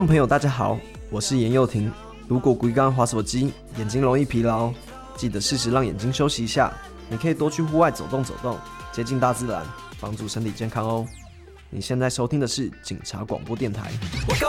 朋友大家好，我是严佑廷。如果规刚滑手机，眼睛容易疲劳，记得适时让眼睛休息一下。你可以多去户外走动走动，接近大自然，帮助身体健康哦。你现在收听的是警察广播电台。